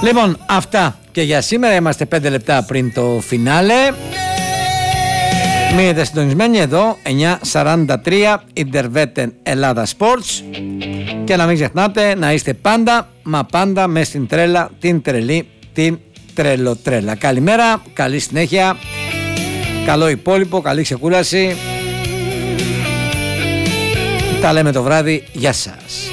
Λοιπόν, αυτά και για σήμερα. Είμαστε 5 λεπτά πριν το φινάλε. Μείνετε συντονισμένοι εδώ 9:43 Ιντερβέτεν Ελλάδα Sports. Και να μην ξεχνάτε να είστε πάντα, μα πάντα μες στην τρέλα, την τρελή, την τρελοτρέλα. Καλημέρα, καλή συνέχεια, καλό υπόλοιπο, καλή ξεκούραση. Τα λέμε το βράδυ, γεια σας.